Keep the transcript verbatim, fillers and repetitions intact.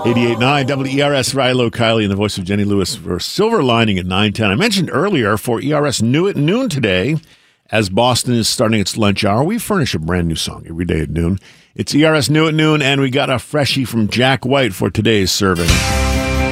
eighty-eight point nine W E R S, Rilo Kiley, and the voice of Jenny Lewis for Silver Lining at nine ten. I mentioned earlier for E R S New at noon today, as Boston is starting its lunch hour, we furnish a brand new song every day at noon. It's E R S New at noon, and we got a freshie from Jack White for today's serving.